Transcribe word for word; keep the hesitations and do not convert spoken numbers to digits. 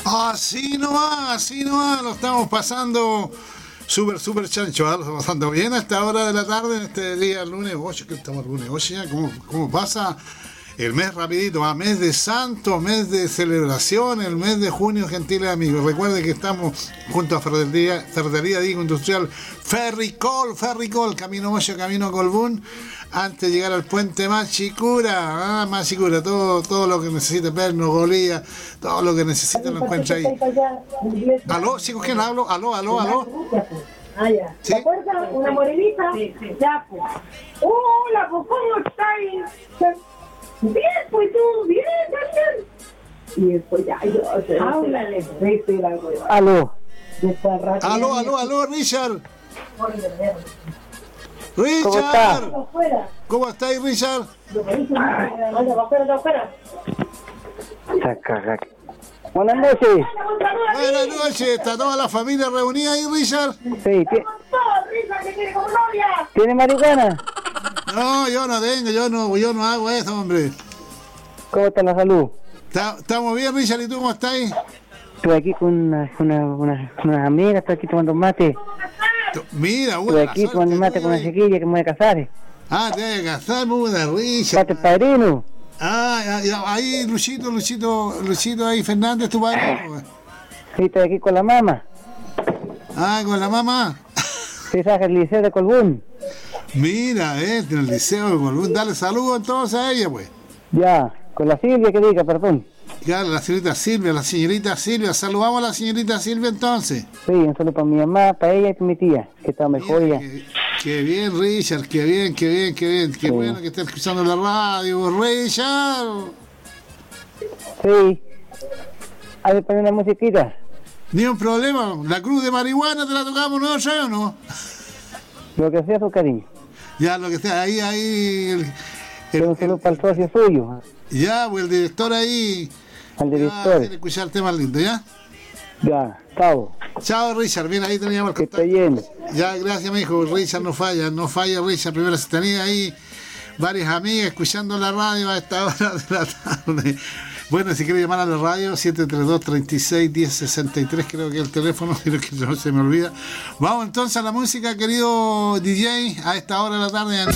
Así nomás, así nomás, lo estamos pasando súper, súper chancho, ¿eh? Lo estamos pasando bien a esta hora de la tarde, en este día lunes ocho, que estamos lunes ocho ya, ¿cómo, cómo pasa el mes rapidito? Va, mes de santo, mes de celebración, el mes de junio, gentiles amigos. Recuerden que estamos junto a Ferretería, Ferretería Digo Industrial Ferricol, Ferricol, camino ocho, camino Colbún, antes de llegar al puente Machicura, ah, Machicura, todo, todo lo que necesite, perno, golía, todo lo que necesite lo encuentra ahí. ¿Aló? ¿Sí con quién hablo? ¿Aló, aló, aló? Ah, ya. ¿Sí? ¿Te acuerdas? Una morenita. Sí, sí. Ya, pues. Hola, pues, ¿cómo estáis? Bien, pues tú, bien, también. Y después ya, yo, háblale. Aló. Aló, aló, aló, Richard. Richard. ¿Cómo está? ¿Cómo estáis, Richard? Buenas noches. Buenas noches, ¿está toda la familia reunida ahí, Richard? Sí, ¿tie- ¿tiene marihuana? No, yo no tengo, yo no, yo no hago eso, hombre. ¿Cómo está la salud? ¿Está- ¿Estamos bien, Richard? ¿Y tú cómo estáis? Estoy aquí con una, una, una- unas amigas, estoy aquí tomando mate. Mira, Estoy buena aquí suerte tomando mate con una tuya ahí. chiquilla que me voy a casar. Ah, te voy a casar, buena, Richard. Pate padrino. Ah, ya, ya, ahí, Luchito, Luchito, Luchito, ahí, Fernández, tu padre. Sí, estoy aquí con la mamá. Ah, con la mamá. Sí, saca el liceo de Colbún. Mira, eh, en el liceo de Colbún. Dale saludos entonces a ella, pues. Ya, con la Silvia que diga, perdón. Claro, la señorita Silvia, la señorita Silvia. Saludamos a la señorita Silvia entonces. Sí, un saludo para mi mamá, para ella y para mi tía, que está mejor Mira, ya. qué, qué bien, Richard, qué bien, qué bien, qué bien. Qué Sí. bueno que estés escuchando la radio, Richard. Sí. A ver, poner una musiquita. Ni un problema. La cruz de marihuana te la tocamos nosotros, ¿o no? Lo que sea, su cariño. Ya, lo que sea, ahí, ahí. El, el- Un saludo para el socio suyo, ya, pues el director ahí. al Ya, director. quiere escuchar temas lindos, ¿ya? Ya, chao. Chao, Richard. Bien, ahí teníamos el Que esté contacto. bien. Ya, gracias, mi hijo. Richard no falla, no falla, Richard. Primero se tenía ahí varias amigas escuchando la radio a esta hora de la tarde. Bueno, si quiere llamar a la radio, siete tres dos, tres seis, uno cero seis tres, creo que es el teléfono, creo que no se me olvida. Vamos entonces a la música, querido D J, a esta hora de la tarde.